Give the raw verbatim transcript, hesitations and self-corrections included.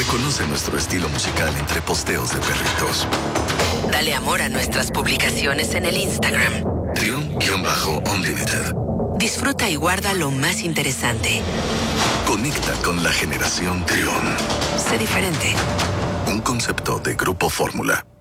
Reconoce nuestro estilo musical entre posteos de perritos. Dale amor a nuestras publicaciones en el Instagram. Triun-Unlimited. Disfruta y guarda lo más interesante. Conecta con la generación Triun. Sé diferente. Un concepto de Grupo Fórmula.